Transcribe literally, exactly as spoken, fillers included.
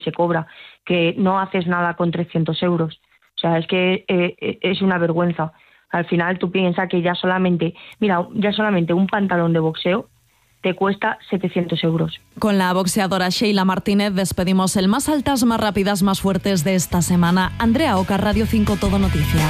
se cobra, que no haces nada con trescientos euros. O sea, es que eh, es una vergüenza. Al final tú piensas que ya solamente, mira, ya solamente un pantalón de boxeo te cuesta setecientos euros. Con la boxeadora Sheila Martínez despedimos el Más Altas, Más Rápidas, Más Fuertes de esta semana. Andrea Oca, Radio cinco, Todo Noticias.